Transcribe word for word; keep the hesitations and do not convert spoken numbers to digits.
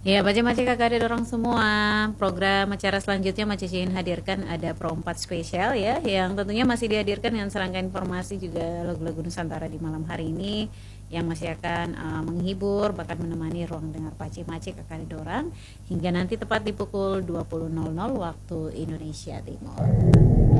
Ya, Mace-Mace kakak ada dorong semua. Program acara selanjutnya Mace ingin hadirkan ada Pro empat spesial ya, yang tentunya masih dihadirkan dengan serangkaian informasi juga lagu-lagu Nusantara di malam hari ini yang masih akan uh, menghibur, bahkan menemani ruang dengar Pace-Mace kakak ada dorang hingga nanti tepat di pukul dua puluh nol nol waktu Indonesia Timur.